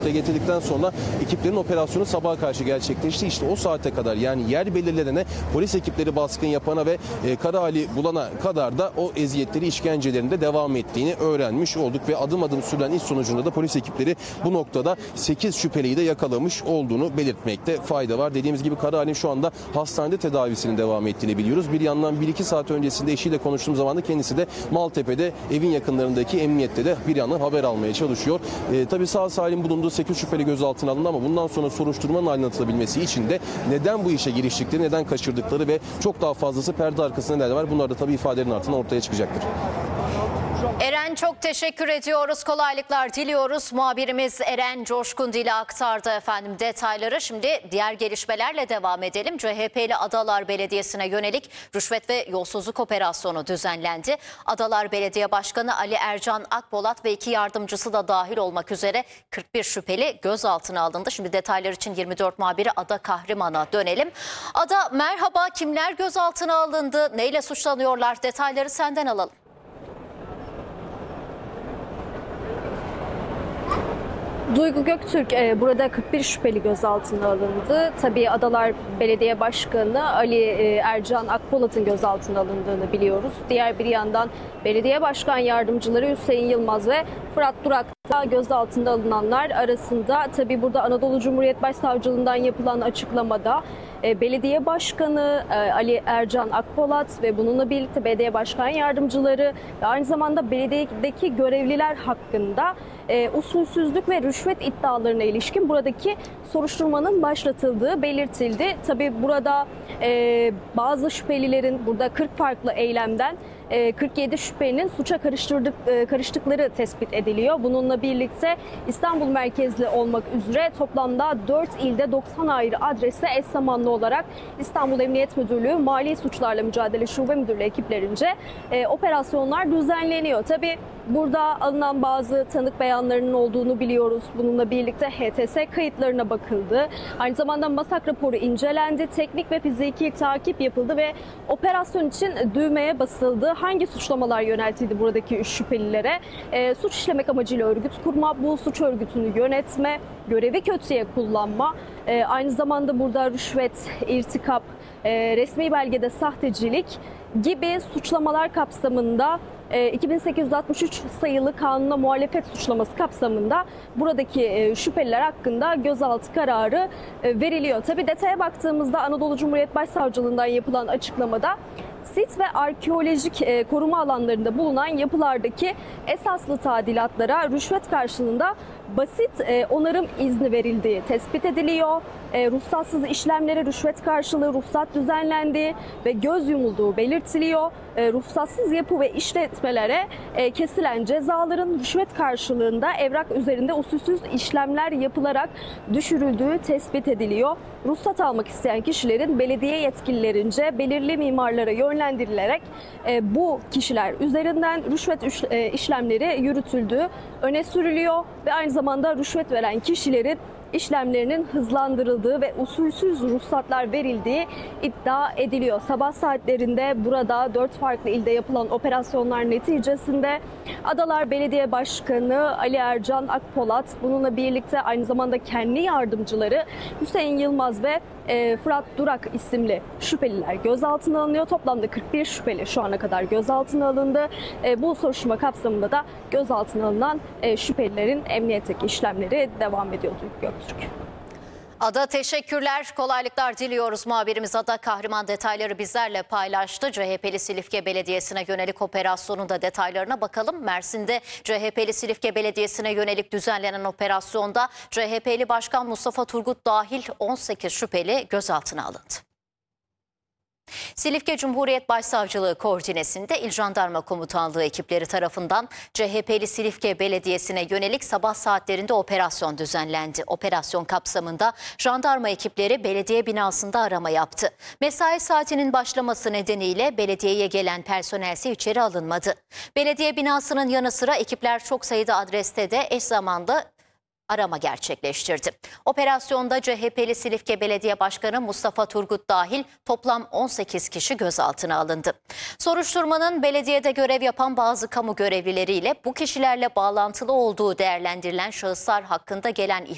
getirdikten sonra ekiplerin operasyonu sabaha karşı gerçekleşti. İşte o saate kadar, yani yer belirlenene, polis ekipleri baskın yapana ve Karaali bulana kadar da o eziyetleri, işkencelerin de devam ettiğini öğrenmiş olduk ve adım adım sürülen iş sonucunda da polis ekipleri bu noktada 8 şüpheliyi de yakalamış olduğunu belirtmekte fayda var. Dediğimiz gibi Karaali'nin şu anda hastanede tedavisinin devam ettiğini biliyoruz. Bir yandan 1-2 saat öncesinde eşiyle konuştuğum zaman da kendisi de Maltepe'de, evin yakınlarındaki emniyette de bir yandan haber almaya çalışıyor. Tabii sağ salim bulunduğu 8 şüpheli gözaltına alındı ama bundan sonra soruşturmanın aydınlatılabilmesi için de neden bu işe giriştikleri, neden kaçırdıkları ve çok daha fazlası perde arkasında neler var, bunlar da tabii ifadelerin ardından ortaya çıkacaktır. Eren, çok teşekkür ediyoruz. Kolaylıklar diliyoruz. Muhabirimiz Eren Coşkun Dil'e aktardı efendim detayları. Şimdi diğer gelişmelerle devam edelim. CHP'li Adalar Belediyesi'ne yönelik rüşvet ve yolsuzluk operasyonu düzenlendi. Adalar Belediye Başkanı Ali Ercan Akpolat ve 2 yardımcısı da dahil olmak üzere 41 şüpheli gözaltına alındı. Şimdi detaylar için 24 muhabiri Ada Kahraman'a dönelim. Ada, merhaba. Kimler gözaltına alındı? Neyle suçlanıyorlar? Detayları senden alalım. Duygu Göktürk, burada 41 şüpheli gözaltına alındı. Tabii Adalar Belediye Başkanı Ali Ercan Akpolat'ın gözaltına alındığını biliyoruz. Diğer bir yandan belediye başkan yardımcıları Hüseyin Yılmaz ve Fırat Durak'ta gözaltında alınanlar arasında. Tabii burada Anadolu Cumhuriyet Başsavcılığından yapılan açıklamada belediye başkanı Ali Ercan Akpolat ve bununla birlikte belediye başkan yardımcıları ve aynı zamanda belediyedeki görevliler hakkında usulsüzlük ve rüşvet iddialarına ilişkin buradaki soruşturmanın başlatıldığı belirtildi. Tabii burada bazı şüphelilerin burada 40 farklı eylemden 47 şüphelinin suça karıştıkları tespit ediliyor. Bununla birlikte İstanbul merkezli olmak üzere toplamda 4 ilde 90 ayrı adrese eş zamanlı olarak İstanbul Emniyet Müdürlüğü Mali Suçlarla Mücadele Şube Müdürlüğü ekiplerince operasyonlar düzenleniyor. Tabii burada alınan bazı tanık beyanlarının olduğunu biliyoruz. Bununla birlikte HTS kayıtlarına bakıldı. Aynı zamanda masak raporu incelendi. Teknik ve fiziki takip yapıldı ve operasyon için düğmeye basıldı. Hangi suçlamalar yöneltildi buradaki şüphelilere? Suç işlemek amacıyla örgüt kurma, bu suç örgütünü yönetme, görevi kötüye kullanma, aynı zamanda burada rüşvet, irtikap, resmi belgede sahtecilik gibi suçlamalar kapsamında 2863 sayılı kanuna muhalefet suçlaması kapsamında buradaki şüpheliler hakkında gözaltı kararı veriliyor. Tabii detaya baktığımızda Anadolu Cumhuriyet Başsavcılığından yapılan açıklamada sit ve arkeolojik koruma alanlarında bulunan yapılardaki esaslı tadilatlara rüşvet karşılığında basit onarım izni verildiği tespit ediliyor. Ruhsatsız işlemlere rüşvet karşılığı ruhsat düzenlendiği ve göz yumulduğu belirtiliyor. Ruhsatsız yapı ve işletmelere kesilen cezaların rüşvet karşılığında evrak üzerinde usulsüz işlemler yapılarak düşürüldüğü tespit ediliyor. Ruhsat almak isteyen kişilerin belediye yetkililerince belirli mimarlara yönlendirilerek bu kişiler üzerinden rüşvet işlemleri yürütüldüğü öne sürülüyor ve aynı zamanda rüşvet veren kişilerin işlemlerinin hızlandırıldığı ve usulsüz ruhsatlar verildiği iddia ediliyor. Sabah saatlerinde burada 4 farklı ilde yapılan operasyonlar neticesinde Adalar Belediye Başkanı Ali Ercan Akpolat, bununla birlikte aynı zamanda kendi yardımcıları Hüseyin Yılmaz ve Fırat Durak isimli şüpheliler gözaltına alınıyor. Toplamda 41 şüpheli şu ana kadar gözaltına alındı. Bu soruşturma kapsamında da gözaltına alınan şüphelilerin emniyetteki işlemleri devam ediyor Duygu Göktürk. Ada, teşekkürler. Kolaylıklar diliyoruz. Muhabirimiz Ada Kahraman detayları bizlerle paylaştı. CHP'li Silifke Belediyesi'ne yönelik operasyonun da detaylarına bakalım. Mersin'de CHP'li Silifke Belediyesi'ne yönelik düzenlenen operasyonda CHP'li Başkan Mustafa Turgut dahil 18 şüpheli gözaltına alındı. Silifke Cumhuriyet Başsavcılığı koordinesinde İl Jandarma Komutanlığı ekipleri tarafından CHP'li Silifke Belediyesi'ne yönelik sabah saatlerinde operasyon düzenlendi. Operasyon kapsamında jandarma ekipleri belediye binasında arama yaptı. Mesai saatinin başlaması nedeniyle belediyeye gelen personelse içeri alınmadı. Belediye binasının yanı sıra ekipler çok sayıda adreste de eş zamanlı arama gerçekleştirdi. Operasyonda CHP'li Silifke Belediye Başkanı Mustafa Turgut dahil toplam 18 kişi gözaltına alındı. Soruşturmanın belediyede görev yapan bazı kamu görevlileriyle bu kişilerle bağlantılı olduğu değerlendirilen şahıslar hakkında gelen ihbar